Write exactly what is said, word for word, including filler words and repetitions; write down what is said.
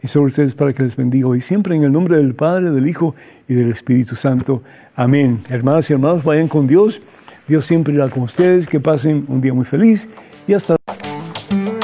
y sobre ustedes para que les bendiga hoy. Siempre en el nombre del Padre, del Hijo y del Espíritu Santo. Amén. Hermanas y hermanos, vayan con Dios. Dios siempre irá con ustedes. Que pasen un día muy feliz y hasta luego.